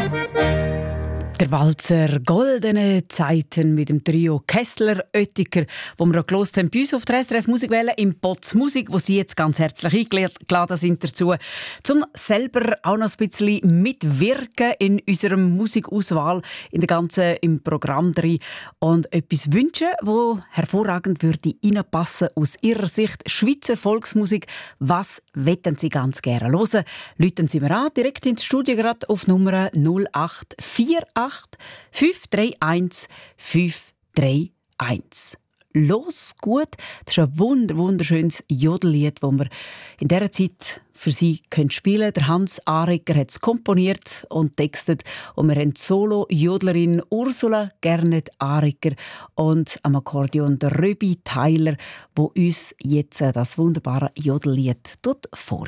Der Walzer «Goldene Zeiten» mit dem Trio Kessler-Oettiker, wo wir auch gehört haben bei uns auf der SRF Musikwelle im Potz Musik, wo Sie jetzt ganz herzlich eingeladen sind dazu, zum selber auch noch ein bisschen mitwirken in unserer Musikauswahl, im Programm drin und etwas wünschen, wo hervorragend würde reinpassen aus Ihrer Sicht. Schweizer Volksmusik, was wetten Sie ganz gerne hören? Läuten Sie mir an, direkt ins Studio gerade auf Nummer 0848 531 531. Los gut, das ist ein wunderschönes Jodellied, das wir in dieser Zeit für Sie spielen können. Der Hans Arecker hat es komponiert und textet. Und wir haben die Solo-Jodlerin Ursula Gernet Arecker und am Akkordeon der Röbi Tyler, wo uns jetzt das wunderbare Jodellied vorsingen.